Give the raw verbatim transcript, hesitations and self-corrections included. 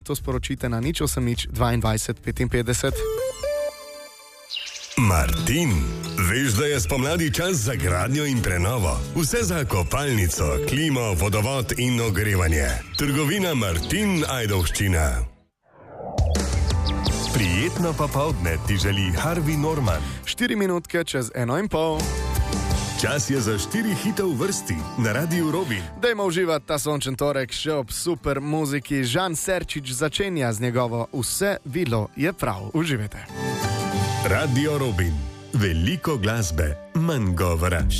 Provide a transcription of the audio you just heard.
To sporočite na nič osem nič dvaindvajset petinpetdeset. Martin, veš, da je spomladi čas za gradnjo in prenovo. Vse za kopalnico, klimo, vodovod in ogrevanje. Trgovina Martin Ajdovščina. Prijetno popoldne ti želi Harvey Norman. Štiri minutke čez eno in pol. Čas je za štiri hite v vrsti na Radiu Robin. Dajmo uživati ta sončen torek še ob super muziki. Žan Serčič začenja z njegovo Vse bilo je prav. Uživajte. Radio Robin. Veliko glasbe, manj govora.